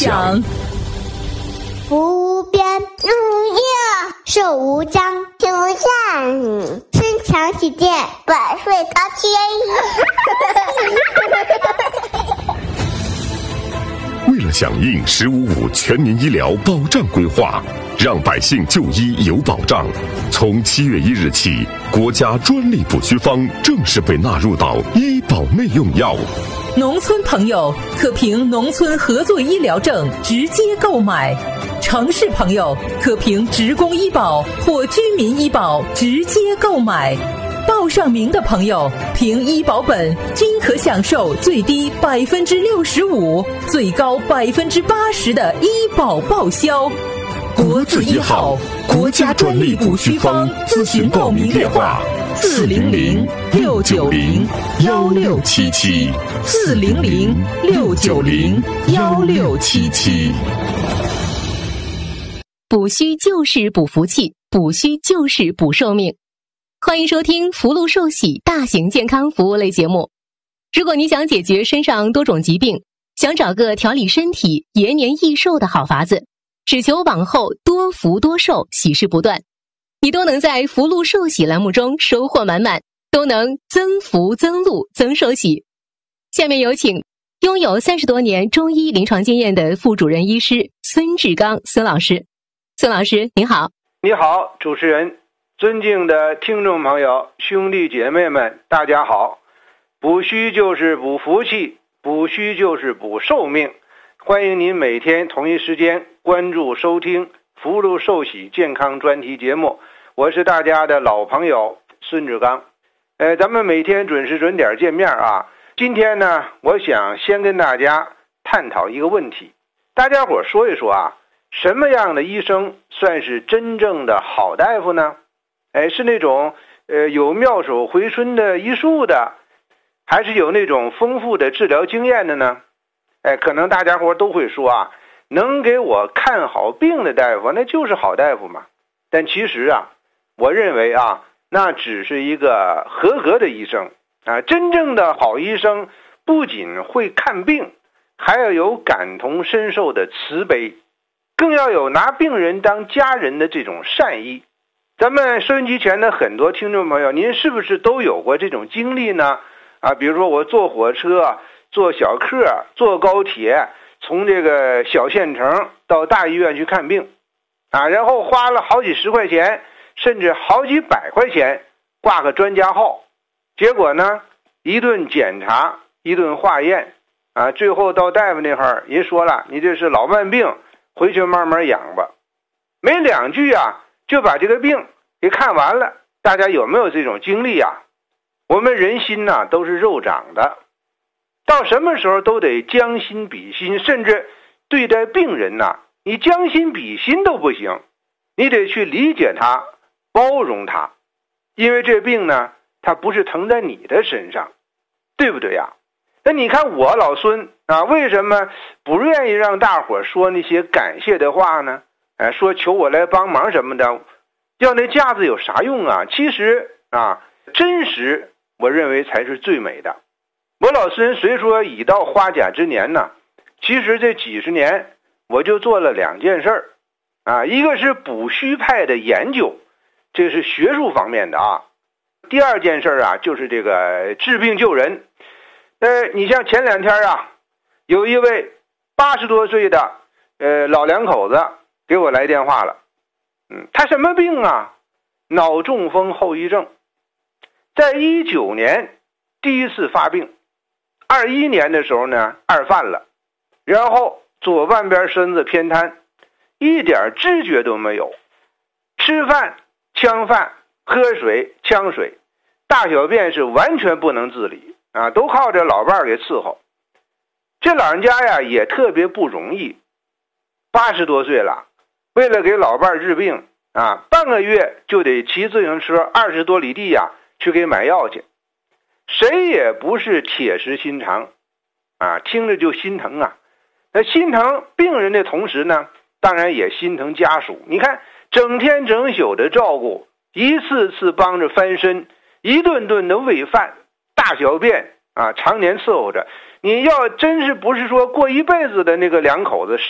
享。 福无边， 无涯， 寿无疆， 久善， 身强体健， 百岁高天。 为了响应“15+5”全民医疗保障规划，让百姓就医有保障，从7月1日起，国家专利补虚方正式被纳入到医保内用药。 农村朋友可凭农村合作医疗证直接购买，城市朋友可凭职工医保或居民医保直接购买。报上名的朋友凭医保本均可享受最低65%、最高80%的医保报销。国字1号，国家专利补虚方咨询报名电话：400-690-1677，400-690-1677。 补虚就是补福气，补虚就是补寿命。欢迎收听福禄寿喜大型健康服务类节目。如果你想解决身上多种疾病，想找个调理身体、延年益寿的好法子，只求往后多福多寿，喜事不断，你都能在福禄寿喜栏目中收获满满，都能增福增禄增寿喜。下面有请拥有30多年中医临床经验的副主任医师孙志刚孙老师。孙老师您好。 你好，主持人，尊敬的听众朋友，兄弟姐妹们，大家好。补虚就是补福气，补虚就是补寿命。欢迎您每天同一时间关注收听福禄寿喜健康专题节目，我是大家的老朋友孙志刚。咱们每天准时准点见面啊。今天呢，我想先跟大家探讨一个问题，大家伙说一说啊，什么样的医生算是真正的好大夫呢？是那种有妙手回春的医术的，还是有那种丰富的治疗经验的呢？可能大家伙都会说啊，能给我看好病的大夫那就是好大夫嘛。但其实啊，我认为啊，那只是一个合格的医生啊。真正的好医生不仅会看病，还要有感同身受的慈悲，更要有拿病人当家人的这种善意。咱们收音机前的很多听众朋友，您是不是都有过这种经历呢？比如说我坐火车、坐小客、坐高铁，从这个小县城到大医院去看病然后花了好几十块钱，甚至好几百块钱挂个专家号，结果呢，一顿检查，一顿化验最后到大夫那会儿，人说了，你这是老慢病，回去慢慢养吧。没2句就把这个病给看完了。大家有没有这种经历啊？我们人心都是肉长的，到什么时候都得将心比心，甚至对待病人你将心比心都不行，你得去理解他，包容他，因为这病呢，它不是疼在你的身上，对不对呀？那你看我老孙为什么不愿意让大伙说那些感谢的话呢？说求我来帮忙什么的，要那架子有啥用啊？其实真实我认为才是最美的。我老孙虽说已到花甲之年其实这几十年我就做了2件事一个是补虚派的研究，这是学术方面的第2件事就是这个治病救人。你像前2天有一位80多岁的老两口子给我来电话了。他什么病脑中风后遗症，在19年第一次发病，21年的时候呢2犯了，然后左半边身子偏瘫，一点知觉都没有，吃饭呛饭，喝水呛水，大小便是完全不能自理都靠着老伴儿给伺候。这老人家也特别不容易，80多岁了，为了给老伴儿治病半个月就得骑自行车20多里地去给买药去。谁也不是铁石心肠听着就心疼那心疼病人的同时呢，当然也心疼家属。你看整天整宿的照顾，一次次帮着翻身，一顿顿的喂饭，大小便常年伺候着。你要真是不是说过一辈子的那个两口子，